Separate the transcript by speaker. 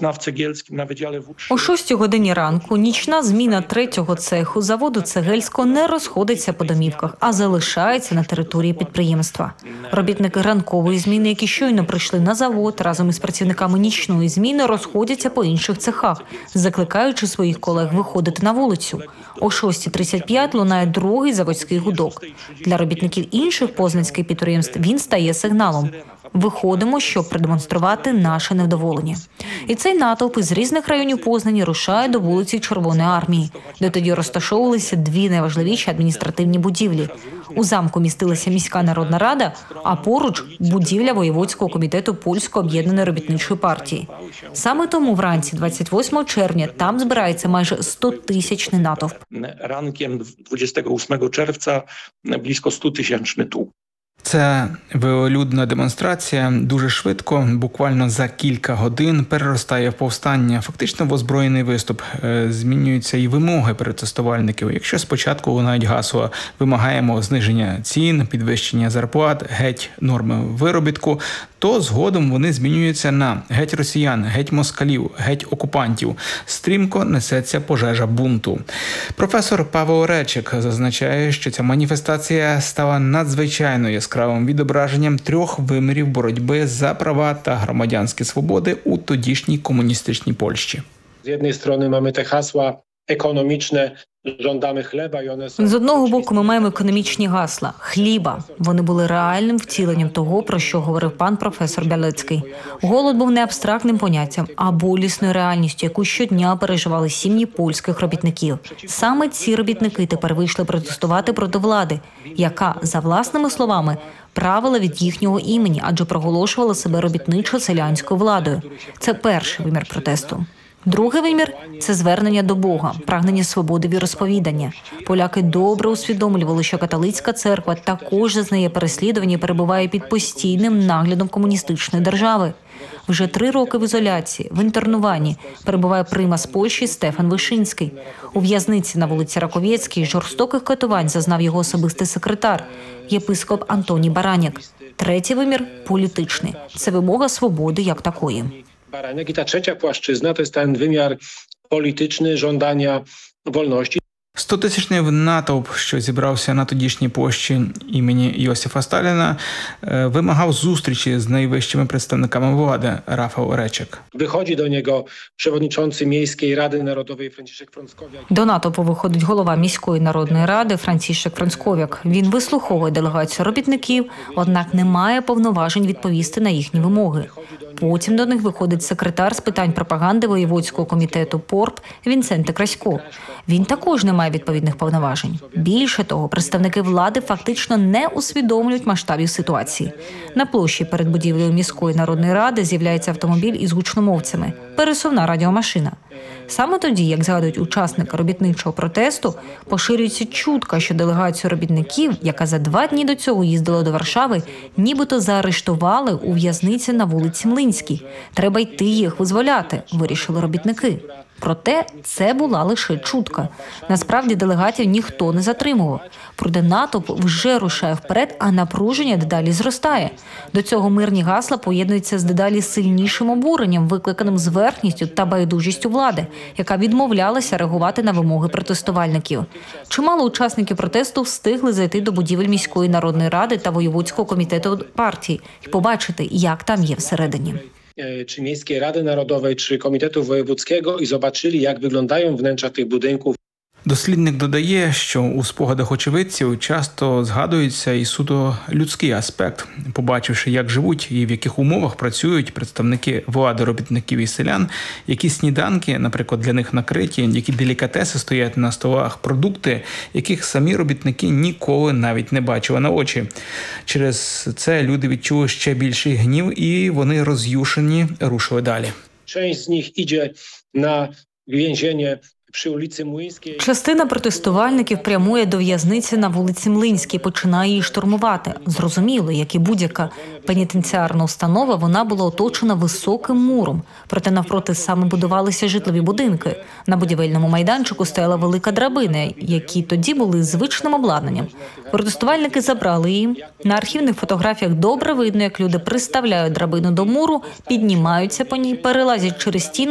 Speaker 1: О 6 годині ранку нічна зміна 3-го цеху заводу Цегельського не розходиться по домівках, а залишається на території підприємства. Робітники ранкової зміни, які щойно прийшли на завод, разом із працівниками нічної зміни розходяться по інших цехах, закликаючи своїх колег виходити на вулицю. О 6:35 лунає другий заводський гудок. Для робітників інших позначських підприємств він стає сигналом. Виходимо, щоб продемонструвати наше невдоволення. І цей натовп із різних районів Познані рушає до вулиці Червоної армії, де тоді розташовувалися дві найважливіші адміністративні будівлі. У замку містилася міська народна рада, а поруч – будівля Воєводського комітету Польської об'єднаної робітничої партії. Саме тому вранці 28 червня там збирається майже 100-тисячний натовп.
Speaker 2: Ранком 28 червня близько 100-тисячний натовп.
Speaker 3: Це велолюдна демонстрація дуже швидко, буквально за кілька годин, переростає в повстання, фактично в озброєний виступ. Змінюються і вимоги протестувальників. Якщо спочатку лунають гасла «вимагаємо зниження цін, підвищення зарплат, геть норми виробітку», то згодом вони змінюються на «геть росіян», «геть москалів», «геть окупантів». Стрімко несеться пожежа бунту. Професор Павло Речик зазначає, що ця маніфестація стала надзвичайно яскравим відображенням трьох вимірів боротьби за права та громадянські свободи у тодішній комуністичній Польщі.
Speaker 4: З однієї сторони маємо те гасла економічне, жондаємо хліба.
Speaker 1: З одного боку ми маємо економічні гасла – хліба. Вони були реальним втіленням того, про що говорив пан професор Бялецький. Голод був не абстрактним поняттям, а болісною реальністю, яку щодня переживали сім'ї польських робітників. Саме ці робітники тепер вийшли протестувати проти влади, яка, за власними словами, правила від їхнього імені, адже проголошувала себе робітничо-селянською владою. Це перший вимір протесту. Другий вимір – це звернення до Бога, прагнення свободи віросповідання. Поляки добре усвідомлювали, що католицька церква також зазнає переслідування і перебуває під постійним наглядом комуністичної держави. Вже 3 роки в ізоляції, в інтернуванні перебуває примас Польщі Стефан Вишинський. У в'язниці на вулиці Раковєцькій жорстоких катувань зазнав його особистий секретар, єпископ Антоній Бараняк. Третій вимір – політичний. Це вимога свободи як такої.
Speaker 4: Baranek. I ta trzecia płaszczyzna to jest ten wymiar polityczny żądania wolności.
Speaker 3: 100-тисячний натовп, що зібрався на тодішній площі імені Йосифа Сталіна, вимагав зустрічі з найвищими представниками влади Рафал Речик.
Speaker 4: Виходить до нього przewodniczący Miejskiej Rady Narodowej Францішек Францковяк.
Speaker 1: До натовпу виходить голова міської народної ради Францішек Францковяк. Він вислуховує делегацію робітників, однак не має повноважень відповісти на їхні вимоги. Потім до них виходить секретар з питань пропаганди Воєводського комітету ПОРП Вінценте Красько. Він також не має відповідних повноважень. Більше того, представники влади фактично не усвідомлюють масштабів ситуації. На площі перед будівлею міської народної ради з'являється автомобіль із гучномовцями – пересувна радіомашина. Саме тоді, як згадують учасники робітничого протесту, поширюється чутка, що делегацію робітників, яка за 2 дні до цього їздила до Варшави, нібито заарештували у в'язниці на вулиці Млинській. Треба йти їх визволяти, вирішили робітники. Проте це була лише чутка. Насправді делегатів ніхто не затримував. Проте натовп вже рушає вперед, а напруження дедалі зростає. До цього мирні гасла поєднуються з дедалі сильнішим обуренням, викликаним зверхністю та байдужістю влади, яка відмовлялася реагувати на вимоги протестувальників. Чимало учасників протесту встигли зайти до будівель міської народної ради та Воєводського комітету партії і побачити, як там є всередині.
Speaker 4: Czy Miejskiej Rady Narodowej, czy Komitetu Wojewódzkiego i zobaczyli, jak wyglądają wnętrza tych budynków.
Speaker 3: Дослідник додає, що у спогадах очевидців часто згадується і суто людський аспект. Побачивши, як живуть і в яких умовах працюють представники влади, робітників і селян, які сніданки, наприклад, для них накриті, які делікатеси стоять на столах, продукти, яких самі робітники ніколи навіть не бачили на очі. Через це люди відчули ще більший гнів і вони роз'юшені рушили далі.
Speaker 4: Część z nich idzie na więzienie.
Speaker 1: Частина протестувальників прямує до в'язниці на вулиці Млинській, починає її штурмувати. Зрозуміло, як і будь-яка пенітенціарна установа, вона була оточена високим муром. Проте навпроти саме будувалися житлові будинки. На будівельному майданчику стояла велика драбина, які тоді були звичним обладнанням. Протестувальники забрали її. На архівних фотографіях добре видно, як люди приставляють драбину до муру, піднімаються по ній, перелазять через стіну